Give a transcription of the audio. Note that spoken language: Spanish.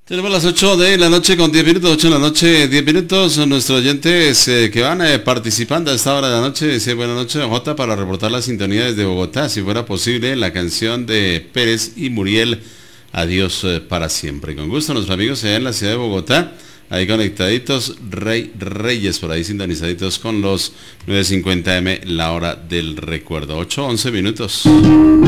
Tenemos las 8 de la noche con 10 minutos, 8 de la noche, 10 minutos. Son nuestros oyentes que van participando a esta hora de la noche. Dice buenas noches, J, para reportar la sintonía desde Bogotá. Si fuera posible, la canción de Pérez y Muriel, Adiós para siempre. Con gusto, nuestros amigos allá en la ciudad de Bogotá, ahí conectaditos, Reyes, por ahí sintonizaditos con los 9:50 AM, la hora del recuerdo. 8:11 minutos.